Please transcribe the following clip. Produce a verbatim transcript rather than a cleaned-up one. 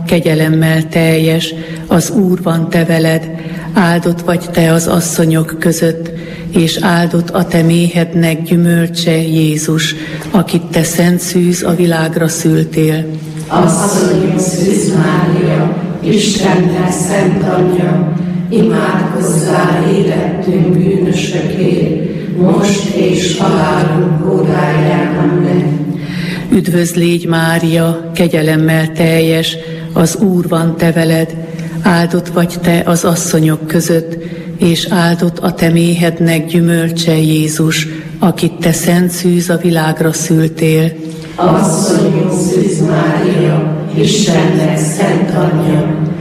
kegyelemmel teljes, az Úr van te veled, áldott vagy te az asszonyok között, és áldott a te méhednek gyümölcse, Jézus, akit te szent szűz a világra szültél. Asszonyom Szűz Mária, Istennek szent anyja, imádkozzál életünk bűnösökért, most és halálunk óráján. Amen. Üdvözl légy, Mária, kegyelemmel teljes, az Úr van te veled, áldott vagy te az asszonyok között, és áldott a te méhednek gyümölcse, Jézus, akit te szent szűz a világra szültél. Asszonyom Szűz Mária, Istennek szent anyja,